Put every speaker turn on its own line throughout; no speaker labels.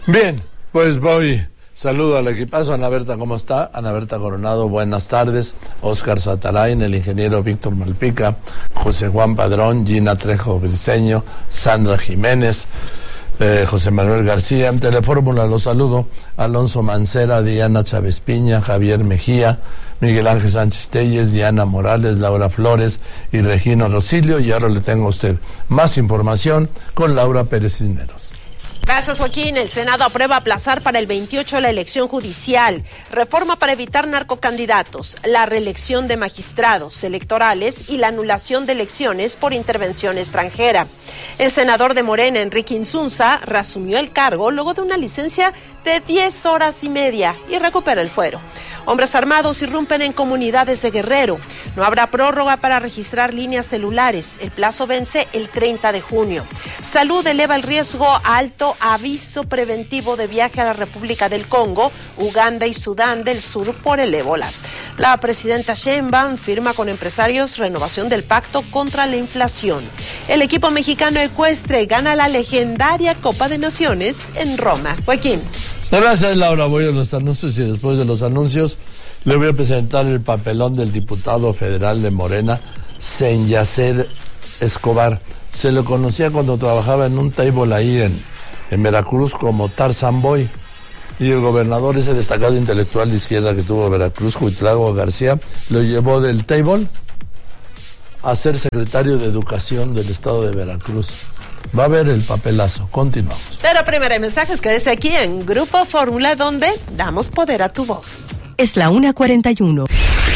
Bien, pues voy. Saludo al equipazo. Ana Berta, ¿cómo está? Ana Berta Coronado, buenas tardes. Óscar Satarain, el ingeniero Víctor Malpica, José Juan Padrón, Gina Trejo Briceño, Sandra Jiménez, José Manuel García. En Telefórmula los saludo. Alonso Mancera, Diana Chávez Piña, Javier Mejía, Miguel Ángel Sánchez Telles, Diana Morales, Laura Flores y Regina Rosilio. Y ahora le tengo a usted más información con Laura Pérez Cisneros.
Gracias, Joaquín. El Senado aprueba aplazar para el 28 la elección judicial, reforma para evitar narcocandidatos, la reelección de magistrados electorales y la anulación de elecciones por intervención extranjera. El senador de Morena, Enrique Insunza, reasumió el cargo luego de una licencia de 10 horas y media y recupera el fuero. Hombres armados irrumpen en comunidades de Guerrero. No habrá prórroga para registrar líneas celulares. El plazo vence el 30 de junio. Salud eleva el riesgo a alto aviso preventivo de viaje a la República del Congo, Uganda y Sudán del Sur por el ébola. La presidenta Sheinbaum firma con empresarios renovación del pacto contra la inflación. El equipo mexicano ecuestre gana la legendaria Copa de Naciones en Roma. Joaquín.
Gracias, Laura. Voy a los anuncios y después de los anuncios le voy a presentar el papelón del diputado federal de Morena, Senyacer Escobar. Se lo conocía cuando trabajaba en un table ahí en Veracruz como Tarzan Boy. Y el gobernador, ese destacado intelectual de izquierda que tuvo Veracruz, Huitlao García, lo llevó del table a ser secretario de Educación del estado de Veracruz. Va a haber el papelazo. Continuamos.
Pero primero hay mensajes. Quédese aquí en Grupo Fórmula, donde damos poder a tu voz.
Es la 1:41.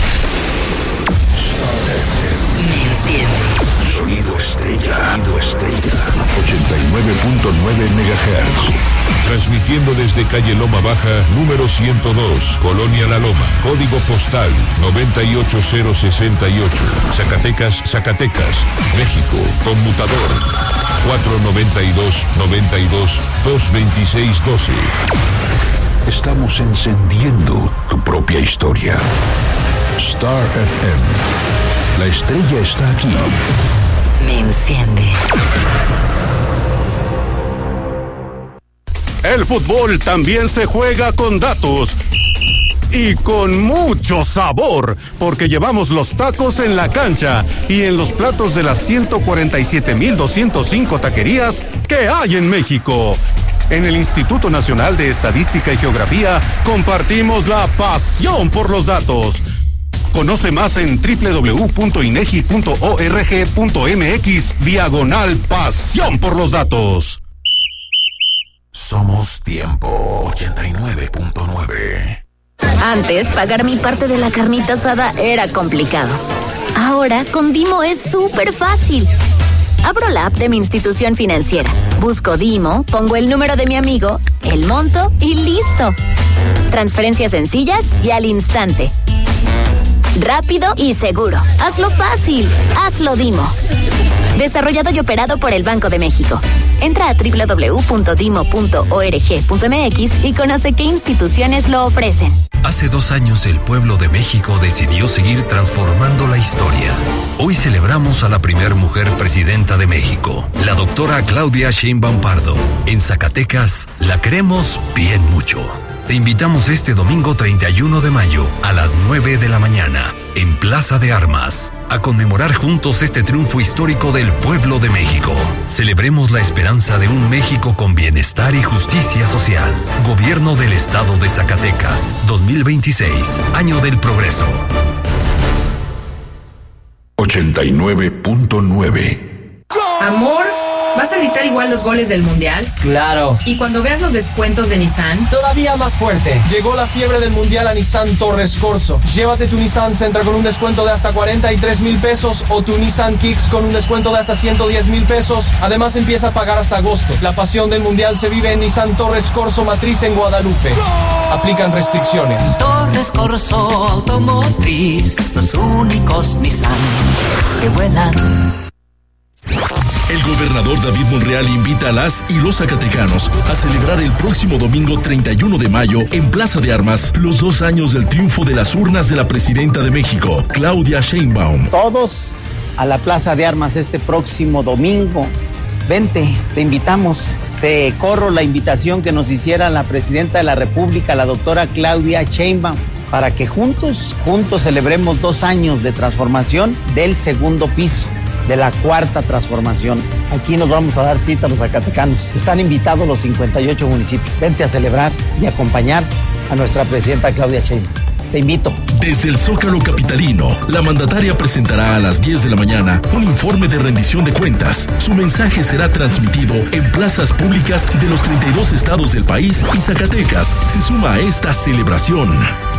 Sonido estrella. 89.9 MHz. Transmitiendo desde calle Loma Baja, número 102, Colonia La Loma, código postal 98068, Zacatecas, México, conmutador 492-92-226-12. Estamos encendiendo tu propia historia. Star FM. La estrella está aquí.
Me enciende.
El fútbol también se juega con datos y con mucho sabor, porque llevamos los tacos en la cancha y en los platos de las 147,205 taquerías que hay en México. En el Instituto Nacional de Estadística y Geografía compartimos la pasión por los datos. Conoce más en www.inegi.org.mx/pasión por los datos.
Somos Tiempo 89.9.
Antes, pagar mi parte de la carnita asada era complicado. Ahora, con Dimo es súper fácil. Abro la app de mi institución financiera, busco Dimo, pongo el número de mi amigo, el monto y listo. Transferencias sencillas y al instante. Rápido y seguro. Hazlo fácil. Hazlo Dimo. Desarrollado y operado por el Banco de México. Entra a www.dimo.org.mx y conoce qué instituciones lo ofrecen.
Hace 2 años el pueblo de México decidió seguir transformando la historia. Hoy celebramos a la primer mujer presidenta de México, la doctora Claudia Sheinbaum Pardo. En Zacatecas la queremos bien mucho. Te invitamos este domingo 31 de mayo a las 9 de la mañana en Plaza de Armas a conmemorar juntos este triunfo histórico del pueblo de México. Celebremos la esperanza de un México con bienestar y justicia social. Gobierno del Estado de Zacatecas, 2026, Año del Progreso.
89.9.
Amor, ¿vas a gritar igual los goles del Mundial?
Claro.
Y cuando veas los descuentos de Nissan,
todavía más fuerte. Llegó la fiebre del Mundial a Nissan Torres Corso. Llévate tu Nissan Sentra con un descuento de hasta 43,000 pesos o tu Nissan Kicks con un descuento de hasta 110,000 pesos. Además empieza a pagar hasta agosto. La pasión del Mundial se vive en Nissan Torres Corso Matriz en Guadalupe. Aplican restricciones.
Torres Corso Automotriz, los únicos Nissan que vuelan.
El gobernador David Monreal invita a las y los zacatecanos a celebrar el próximo domingo 31 de mayo en Plaza de Armas los 2 años del triunfo de las urnas de la presidenta de México, Claudia Sheinbaum.
Todos a la Plaza de Armas este próximo domingo vente, te invitamos. Te corro la invitación que nos hiciera la presidenta de la República, la doctora Claudia Sheinbaum, para que juntos celebremos 2 años de transformación del segundo piso, de la cuarta transformación. Aquí nos vamos a dar cita a los zacatecanos. Están invitados los 58 municipios. Vente a celebrar y acompañar a nuestra presidenta Claudia Sheinbaum. Te invito.
Desde el Zócalo capitalino, la mandataria presentará a las 10 de la mañana un informe de rendición de cuentas. Su mensaje será transmitido en plazas públicas de los 32 estados del país y Zacatecas se suma a esta celebración.